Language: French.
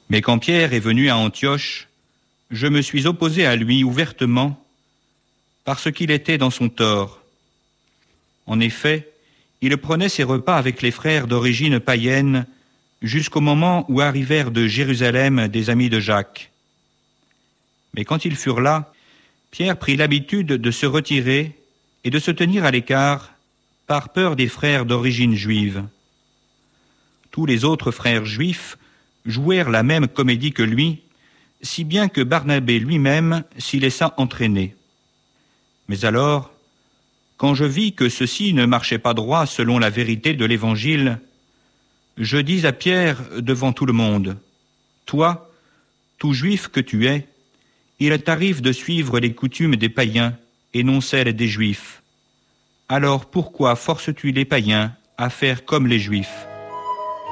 Mais quand Pierre est venu à Antioche, je me suis opposé à lui ouvertement parce qu'il était dans son tort. En effet, il prenait ses repas avec les frères d'origine païenne jusqu'au moment où arrivèrent de Jérusalem des amis de Jacques. Mais quand ils furent là, Pierre prit l'habitude de se retirer et de se tenir à l'écart par peur des frères d'origine juive. Tous les autres frères juifs jouèrent la même comédie que lui, si bien que Barnabé lui-même s'y laissa entraîner. Mais alors, quand je vis que ceci ne marchait pas droit selon la vérité de l'Évangile, je dis à Pierre devant tout le monde, « Toi, tout juif que tu es, il t'arrive de suivre les coutumes des païens et non celles des juifs. Alors pourquoi forces-tu les païens à faire comme les juifs ?